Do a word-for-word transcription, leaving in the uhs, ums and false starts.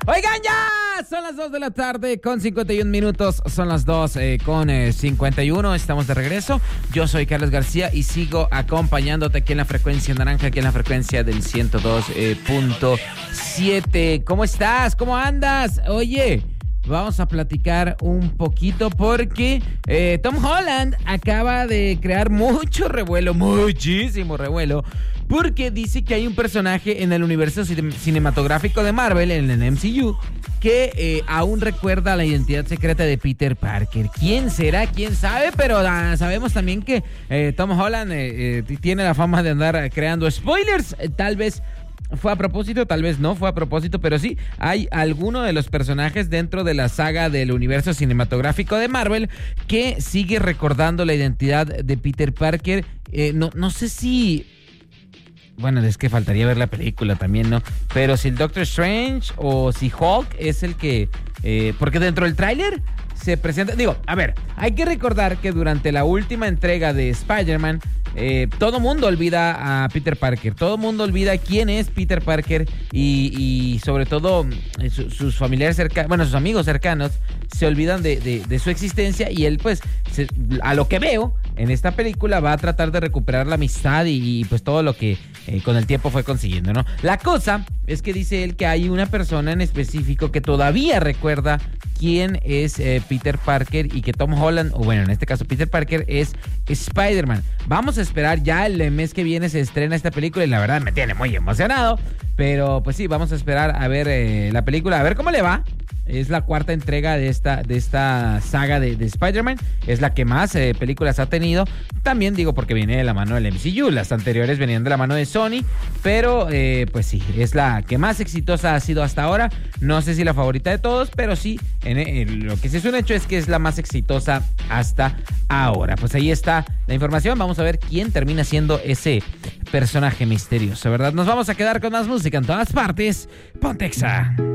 Oigan, ya son las dos de la tarde con cincuenta y un minutos. Son las dos eh, con eh, cincuenta y uno. Estamos de regreso. Yo soy Carlos García y sigo acompañándote aquí en la frecuencia naranja, aquí en la frecuencia del ciento dos punto siete. ¿Cómo estás? ¿Cómo andas? Oye, vamos a platicar un poquito porque eh, Tom Holland acaba de crear mucho revuelo, muchísimo revuelo, porque dice que hay un personaje en el universo cin- cinematográfico de Marvel, en el M C U, que eh, aún recuerda la identidad secreta de Peter Parker. ¿Quién será? ¿Quién sabe? Pero ah, sabemos también que eh, Tom Holland eh, eh, tiene la fama de andar creando spoilers. Eh, tal vez fue a propósito, tal vez no fue a propósito, pero sí, hay alguno de los personajes dentro de la saga del universo cinematográfico de Marvel que sigue recordando la identidad de Peter Parker. Eh, no, no sé si... Bueno, es que faltaría ver la película también, ¿no? Pero si el Doctor Strange o si Hulk es el que... Eh, porque dentro del tráiler se presenta... Digo, a ver, hay que recordar que durante la última entrega de Spider-Man, eh, todo mundo olvida a Peter Parker. Todo mundo olvida quién es Peter Parker y, y sobre todo eh, su, sus familiares cercanos, bueno, sus amigos cercanos se olvidan de, de, de su existencia y él, pues, se, a lo que veo en esta película va a tratar de recuperar la amistad y, y pues todo lo que eh, con el tiempo fue consiguiendo, ¿no? La cosa es que dice él que hay una persona en específico que todavía recuerda quién es eh, Peter Parker y que Tom Holland, o bueno, en este caso Peter Parker, es Spider-Man. Vamos a esperar, ya el mes que viene se estrena esta película y la verdad me tiene muy emocionado, pero pues sí, vamos a esperar a ver eh, la película, a ver cómo le va. Es la cuarta entrega de esta, de esta saga de, de Spider-Man. Es la que más eh, películas ha tenido. También digo porque viene de la mano del M C U. Las anteriores venían de la mano de Sony. Pero eh, pues sí, es la que más exitosa ha sido hasta ahora. No sé si la favorita de todos, pero sí, en, en lo que sí es un hecho es que es la más exitosa hasta ahora. Pues ahí está la información. Vamos a ver quién termina siendo ese personaje misterioso, ¿verdad? Nos vamos a quedar con más música en todas partes. Ponte Exa.